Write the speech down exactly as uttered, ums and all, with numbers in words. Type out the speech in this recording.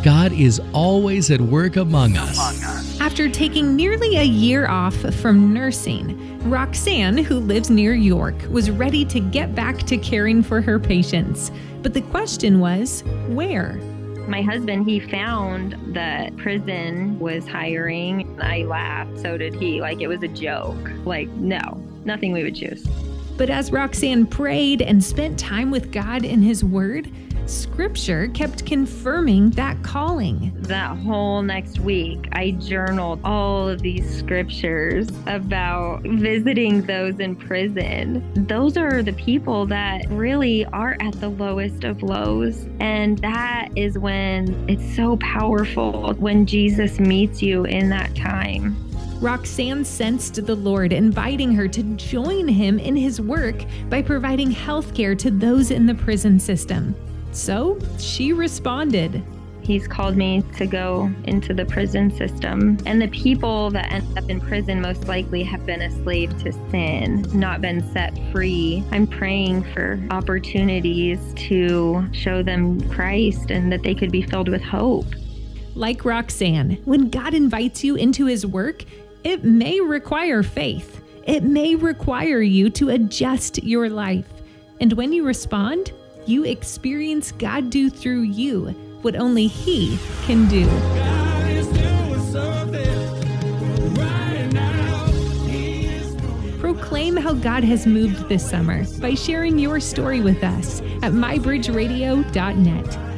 God is always at work among us. After taking nearly a year off from nursing, Roxanne, who lives near York, was ready to get back to caring for her patients. But the question was, where? My husband, he found that prison was hiring. I laughed, so did he. Like, it was a joke. Like, no, nothing we would choose. But as Roxanne prayed and spent time with God in His Word, Scripture kept confirming that calling. That whole next week, I journaled all of these scriptures about visiting those in prison. Those are the people that really are at the lowest of lows. And that is when it's so powerful, when Jesus meets you in that time. Roxanne sensed the Lord inviting her to join Him in His work by providing health care to those in the prison system. So she responded. He's called me to go into the prison system. And the people that end up in prison most likely have been a slave to sin, not been set free. I'm praying for opportunities to show them Christ and that they could be filled with hope. Like Roxanne, when God invites you into His work, it may require faith. It may require you to adjust your life. And when you respond, you experience God do through you what only He can do. God is doing something right now. He is moving. Proclaim how God has moved this summer by sharing your story with us at my bridge radio dot net.